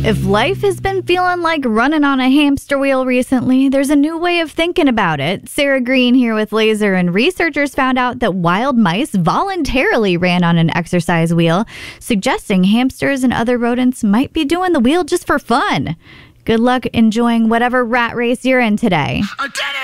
If life has been feeling like running on a hamster wheel recently, there's a new way of thinking about it. Sarah Green here with Laser, and researchers found out that wild mice voluntarily ran on an exercise wheel, suggesting hamsters and other rodents might be doing the wheel just for fun. Good luck enjoying whatever rat race you're in today. I did it!